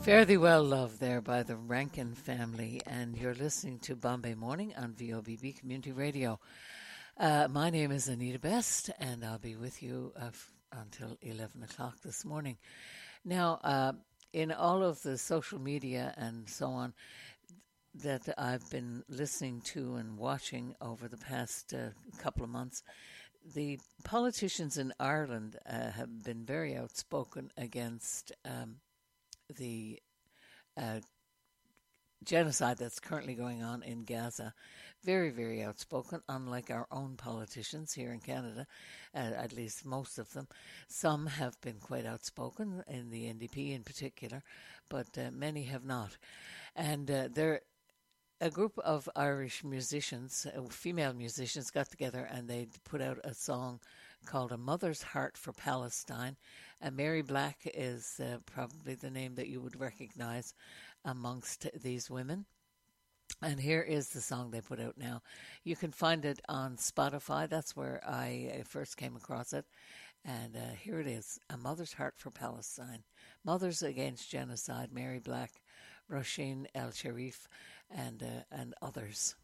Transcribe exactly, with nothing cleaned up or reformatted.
Fare thee well, love, there by the Rankin Family, and you're listening to Bombay Morning on V O B B Community Radio. Uh, my name is Anita Best, and I'll be with you uh, f- until eleven o'clock this morning. Now, uh, in all of the social media and so on that I've been listening to and watching over the past uh, couple of months, the politicians in Ireland uh, have been very outspoken against um, the uh, genocide that's currently going on in Gaza. Very, very outspoken, unlike our own politicians here in Canada, uh, at least most of them. Some have been quite outspoken, in the N D P in particular, but uh, many have not. And uh, they're a group of Irish musicians, uh, female musicians, got together and they put out a song called A Mother's Heart for Palestine. And Mary Black is uh, probably the name that you would recognize amongst these women. And here is the song they put out now. You can find it on Spotify. That's where I first came across it. And uh, here it is, A Mother's Heart for Palestine. Mothers Against Genocide, Mary Black, Roisin El Sharif, and, uh, and others.